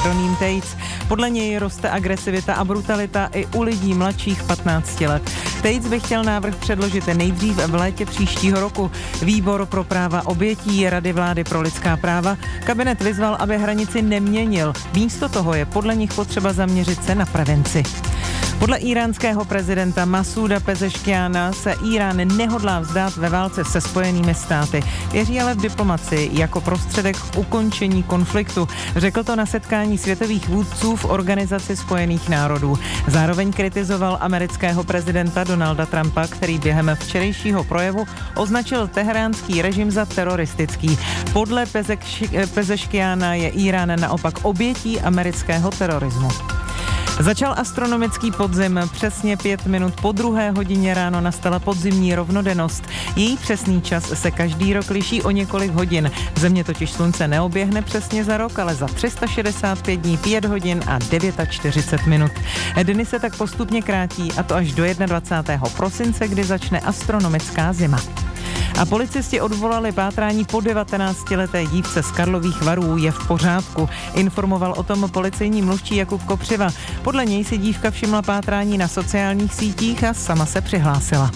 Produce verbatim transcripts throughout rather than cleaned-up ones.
pseudoným Tates. Podle něj roste agresivita a brutalita i u lidí mladších patnácti let. Tates by chtěl návrh předložit nejdřív v létě příštího roku. Výbor pro práva obětí Rady vlády pro lidská práva kabinet vyzval, aby hranici neměnil. Místo toho je podle nich potřeba zaměřit se na prevenci. Podle íránského prezidenta Masouda Pezeškiána se Írán nehodlá vzdát ve válce se Spojenými státy. Věří ale v diplomacii jako prostředek k ukončení konfliktu. Řekl to na setkání světových vůdců v Organizaci spojených národů. Zároveň kritizoval amerického prezidenta Donalda Trumpa, který během včerejšího projevu označil teheránský režim za teroristický. Podle Pezeškiána je Írán naopak obětí amerického terorismu. Začal astronomický podzim. Přesně pět minut po druhé hodině ráno nastala podzimní rovnodennost. Její přesný čas se každý rok liší o několik hodin. Země totiž slunce neoběhne přesně za rok, ale za tři sta šedesát pět dní, pět hodin a čtyřicet devět minut. Dny se tak postupně krátí, a to až do dvacátého prvního prosince, kdy začne astronomická zima. A policisti odvolali pátrání po devatenáctileté dívce z Karlových Varů. Je v pořádku, informoval o tom policejní mluvčí Jakub Kopřiva. Podle něj si dívka všimla pátrání na sociálních sítích a sama se přihlásila.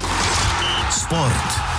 Sport.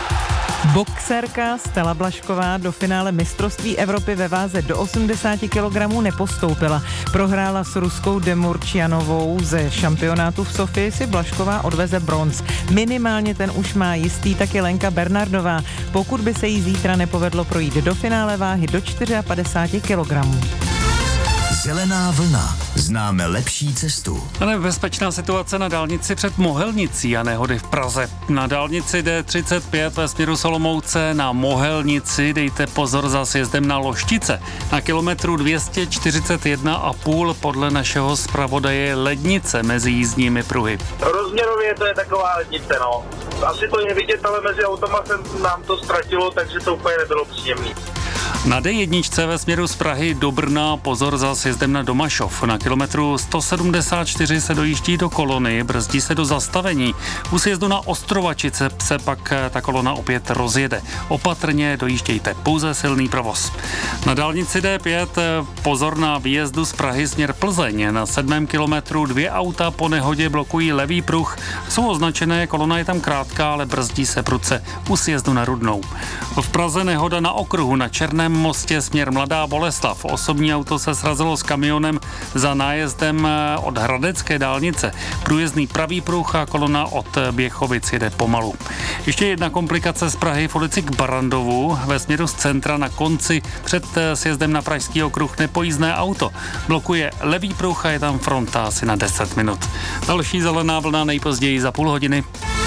Boxerka Stella Blažková do finále mistrovství Evropy ve váze do osmdesáti kilogramů nepostoupila. Prohrála s ruskou Demurčianovou. Ze šampionátu v Sofii si Blažková odveze bronz. Minimálně ten už má jistý taky Lenka Bernardová, pokud by se jí zítra nepovedlo projít do finále váhy do padesát čtyři kilogramů. Zelená vlna. Známe lepší cestu. A nebezpečná situace na dálnici před Mohelnicí a nehody v Praze. Na dálnici D třicet pět ve směru Solomouce na Mohelnici dejte pozor za sjezdem na Loštice. Na kilometru dvě stě čtyřicet jedna a půl podle našeho zpravodaje lednice mezi jízdními pruhy. Rozměrově to je taková lednice, no. Asi to je vidět, ale mezi automa se nám to ztratilo, takže to úplně nebylo příjemné. Na D jedna ve směru z Prahy do Brna pozor za sjezdem na Domašov. Na kilometru sto sedmdesát čtyři se dojíždí do kolony, brzdí se do zastavení. U sjezdu na Ostrovačice se pak ta kolona opět rozjede. Opatrně dojíždějte, pouze silný provoz. Na dálnici D pět pozor na výjezdu z Prahy směr Plzeň. Na sedmém kilometru dvě auta po nehodě blokují levý pruh. Jsou označené, kolona je tam krátká, ale brzdí se prudce u sjezdu na Rudnou. V Praze nehoda na okruhu na Černém mostě směr Mladá Boleslav. Osobní auto se srazilo s kamionem za nájezdem od Hradecké dálnice. Průjezdný pravý pruh a kolona od Běchovic jede pomalu. Ještě jedna komplikace z Prahy v ulici k Barandovu. Ve směru z centra na konci před sjezdem na Pražský okruh nepojízdné auto. Blokuje levý pruh a je tam fronta asi na deset minut. Další zelená vlna nejpozději za půl hodiny.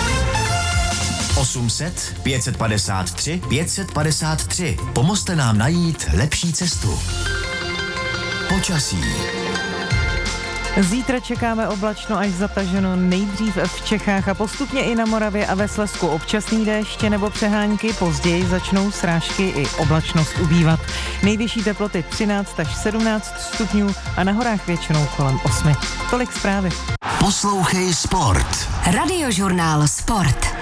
osm set, pět set padesát tři, pět set padesát tři. Pomozte nám najít lepší cestu. Počasí. Zítra čekáme oblačno až zataženo, nejdřív v Čechách a postupně i na Moravě a ve Slezsku občasný déšť nebo přehánky, později začnou srážky i oblačnost ubývat. Nejvyšší teploty třináct až sedmnáct stupňů a na horách většinou kolem osmi. Tolik zprávy. Poslouchej Sport. Radiožurnál Sport.